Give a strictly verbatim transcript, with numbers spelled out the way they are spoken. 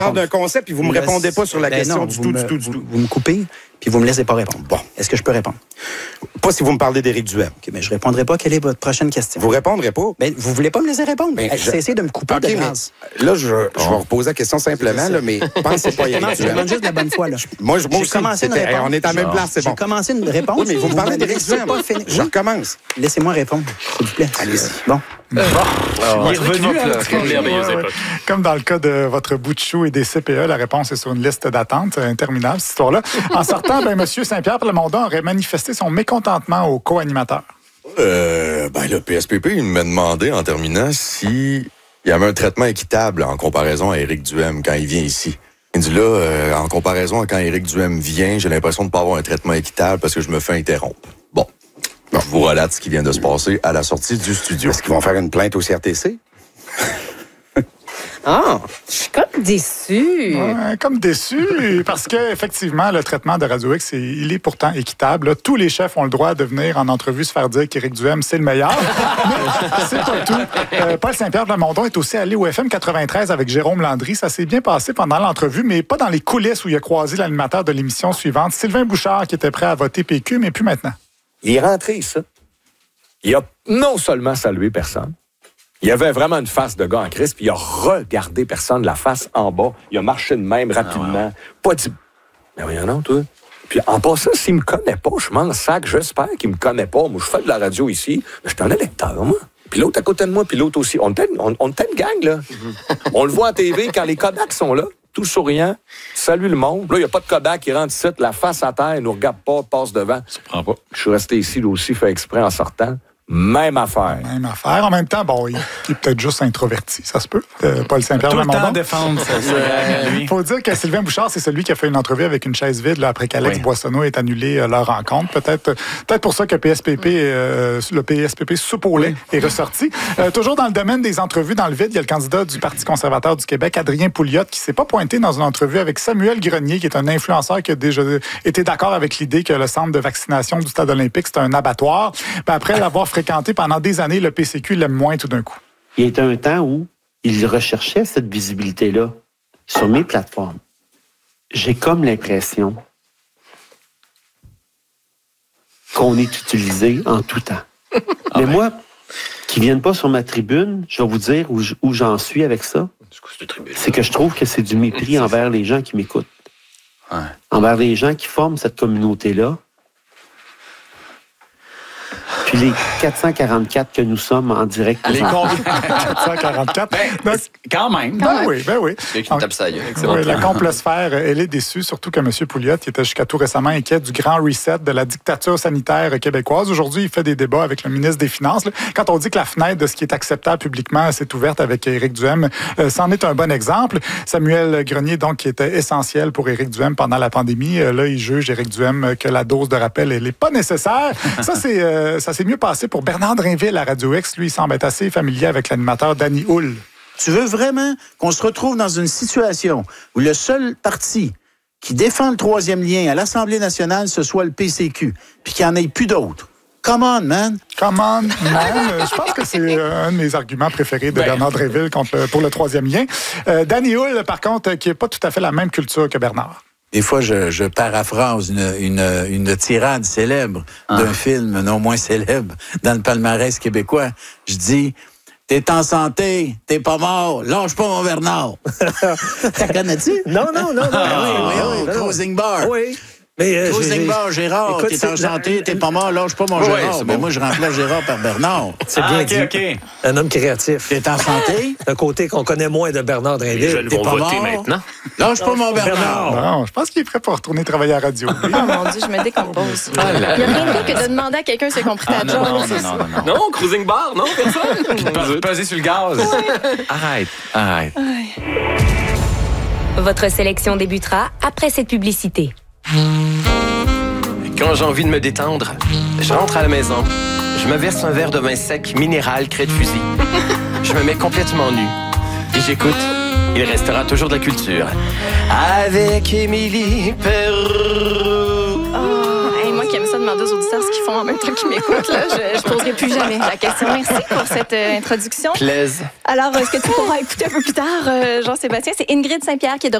parle d'un concept, puis vous ne me répondez pas sur la ben question non, du vous tout, me, du tout, du vous, tout. Vous me coupez, puis vous me laissez pas répondre. Bon. Est-ce que je peux répondre? Pas si vous me parlez d'Éric Duhem. OK, mais je répondrai pas. Quelle est votre prochaine question? Vous répondrez pas? Ben, vous voulez pas me laisser répondre? Ben, Ben, je... Cessez de me couper okay, de grâce. Là, je, je vais reposer la question simplement, là, mais pensez pas à Éric Je Duhem. demande juste la bonne fois. Là. Moi, je, moi J'ai aussi, commencé une c'était- réponse. on est à la même Genre, place, c'est bon. J'ai commencé une réponse. Oui, mais vous me parlez d'Éric laissez Duhem. pas finir. Je Oui. recommence. Laissez-moi répondre, s'il vous plaît. Allez-y. Bon. Il est revenu, hein, Comme merveilleuse ouais, ouais. époque. Comme dans le cas de votre bout de chou et des C P E, la réponse est sur une liste d'attente. C'est interminable, cette histoire-là. En sortant, ben, M. Saint-Pierre Plamondon aurait manifesté son mécontentement au co-animateur. Euh, ben, le P S P P, il m'a demandé, en terminant, si il y avait un traitement équitable en comparaison à Éric Duhem quand il vient ici. Il dit là, euh, en comparaison à quand Éric Duhem vient, j'ai l'impression de ne pas avoir un traitement équitable parce que je me fais interrompre. Bon. Je vous relate ce qui vient de se passer à la sortie du studio. Est-ce qu'ils vont faire une plainte au C R T C? Ah, je suis comme déçue. Ouais, comme déçu, parce que effectivement, le traitement de Radio X, il est pourtant équitable. Là, tous les chefs ont le droit de venir en entrevue se faire dire qu'Éric Duhem, c'est le meilleur. Mais c'est pas tout. Euh, Paul Saint-Pierre Plamondon est aussi allé au F M quatre-vingt-treize avec Jérôme Landry. Ça s'est bien passé pendant l'entrevue, mais pas dans les coulisses où il a croisé l'animateur de l'émission suivante, Sylvain Bouchard, qui était prêt à voter P Q, mais plus maintenant. Il est rentré, ça. Il a non seulement salué personne, il avait vraiment une face de gars en crise, puis il a regardé personne, la face en bas. Il a marché de même rapidement. Pas dit... Mais voyons non, toi. Puis en passant, s'il me connaît pas, je m'en sac. J'espère qu'il me connaît pas. Moi, je fais de la radio ici. Mais je suis un électeur, moi. Puis l'autre à côté de moi, puis l'autre aussi. On était on, on était une gang, là. On le voit en T V quand les Kodak sont là, tout souriant. Salut le monde. Là, il n'y a pas de Kodak qui rentre ici, la face à terre, il nous regarde pas, passe devant. Ça prend pas. Je suis resté ici, lui aussi, fait exprès en sortant. Même affaire. Même affaire. En même temps, bon, il, il est peut-être juste introverti, ça se peut. Euh, Paul Saint-Pierre Tout le temps Plamondon. défendre ça. Il faut dire que Sylvain Bouchard, c'est celui qui a fait une entrevue avec une chaise vide là, après qu'Alex Oui. Boissonneau ait annulé euh, leur rencontre. Peut-être peut-être pour ça que P S P P, euh, le P S P P soupe au lait est ressorti. Euh, toujours dans le domaine des entrevues dans le vide, il y a le candidat du Parti conservateur du Québec, Adrien Pouliot, qui s'est pas pointé dans une entrevue avec Samuel Grenier, qui est un influenceur qui a déjà été d'accord avec l'idée que le centre de vaccination du Stade olympique, c'est un abattoir. Ben, après l'avoir fréquenté pendant des années, le P C Q l'aime moins tout d'un coup. Il y a un temps où il recherchait cette visibilité-là sur mes plateformes. J'ai comme l'impression qu'on est utilisé en tout temps. Ah Mais ben. moi, qui ne viennent pas sur ma tribune, je vais vous dire où, où j'en suis avec ça. C'est que je trouve que c'est du mépris envers les gens qui m'écoutent. Ouais. Envers les gens qui forment cette communauté-là. Puis les quatre cent quarante-quatre que nous sommes en direct. Les quatre cent quarante-quatre. Ben, Donc, quand même. Ben, ben oui, ben oui. C'est une tape ça. Oui, la complosphère, elle est déçue, surtout que M. Pouliot, qui était jusqu'à tout récemment inquiet du grand reset de la dictature sanitaire québécoise. Aujourd'hui, il fait des débats avec le ministre des Finances. Quand on dit que la fenêtre de ce qui est acceptable publiquement s'est ouverte avec Éric Duhem, euh, c'en est un bon exemple. Samuel Grenier, donc, qui était essentiel pour Éric Duhem pendant la pandémie, euh, là, il juge Éric Duhem que la dose de rappel, elle n'est pas nécessaire. Ça, c'est, euh, ça s'est mieux passé pour Bernard Drinville à Radio X. Lui, il semble être assez familier avec l'animateur Danny Hull. Tu veux vraiment qu'on se retrouve dans une situation où le seul parti qui défend le troisième lien à l'Assemblée nationale, ce soit le P C Q, puis qu'il n'y en ait plus d'autres? Come on, man! Come on, man! Je pense que c'est un de mes arguments préférés de ben, Bernard Drinville contre le, pour le troisième lien. Euh, Danny Hull, par contre, qui n'est pas tout à fait la même culture que Bernard. Des fois, je, je paraphrase une, une, une tirade célèbre ah. d'un film non moins célèbre dans le palmarès québécois. Je dis... T'es en santé, t'es pas mort, lâche pas mon Bernard. T'as connais-tu? Non, non, non, non. Ah, oui, oui, oui, oui, Closing Bar. Oui. Mais euh, Closing Bar, Gérard, écoute, t'es en santé, t'es pas mort, lâche pas mon ouais, Gérard. Bon. Ben moi, je remplace Gérard par Bernard. C'est ah, bien okay, dit. Okay. Un homme créatif. T'es en santé? Un côté qu'on connaît moins de Bernard Drinville. Les jeunes vont voter mort. Maintenant. Lâche pas mon Bernard. Bernard. Non, je pense qu'il est prêt pour retourner travailler à la radio. Oh mon Dieu, je me décompose. Il n'y a rien de pire que de demander à quelqu'un s'il a compris ta ah, job. Non, non, non, non, non. Non, cruising bar, non, personne. Puis peser sur le gaz. Oui. Arrête, arrête. Votre sélection débutera après cette publicité. Quand j'ai envie de me détendre, je rentre à la maison, je me verse un verre de vin sec minéral craie de fusil. Je me mets complètement nu et j'écoute. Il restera toujours de la culture. Avec Émilie Perrault. Oh, hey, moi qui aime ça demander demander aux auditeurs ce qu'ils font en même temps qu'ils m'écoutent. Là. Je ne poserai plus jamais la question. Merci pour cette euh, introduction. Plaise. Alors, euh, ce que tu pourras écouter un peu plus tard, euh, Jean-Sébastien, c'est Ingrid Saint-Pierre qui est de